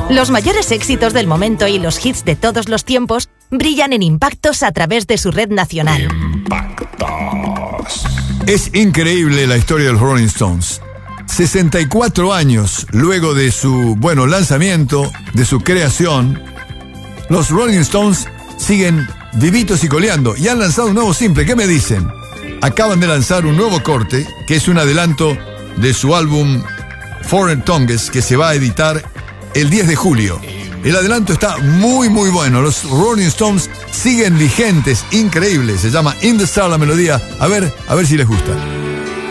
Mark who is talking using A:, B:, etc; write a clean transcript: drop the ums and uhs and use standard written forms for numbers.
A: Los mayores éxitos del momento y los hits de todos los tiempos brillan en Impactos a través de su red nacional.
B: Impactos. Es increíble la historia de los Rolling Stones. 64 años luego de su, lanzamiento, de su creación, los Rolling Stones siguen vivitos y coleando y han lanzado un nuevo simple. ¿Qué me dicen? Acaban de lanzar un nuevo corte, que es un adelanto de su álbum Foreign Tongues, que se va a editar el 10 de julio. El adelanto está muy, muy bueno. Los Rolling Stones siguen vigentes, increíbles. Se llama In the Star la melodía. A ver si les gusta.